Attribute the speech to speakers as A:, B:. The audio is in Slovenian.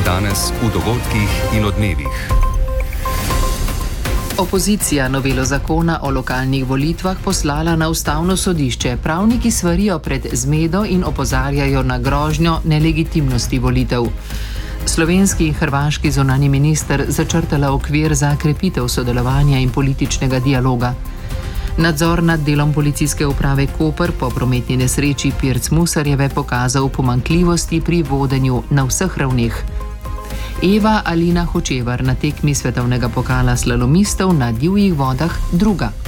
A: Danes v dogodkih in odmevih.
B: Opozicija novelo zakona o lokalnih volitvah poslala na Ustavno sodišče. Pravniki svarijo pred zmedo in opozarjajo na grožnjo nelegitimnosti volitev. Slovenski in hrvaški zunanji minister začrtala okvir za krepitev sodelovanja in političnega dialoga. Nadzor nad delom policijske uprave Koper po prometni nesreči Pirc-Musarjeve pokazal pomanjkljivosti pri vodenju na vseh ravneh. Eva Alina Hočevar na tekmi svetovnega pokala slalomistov na divjih vodah druga.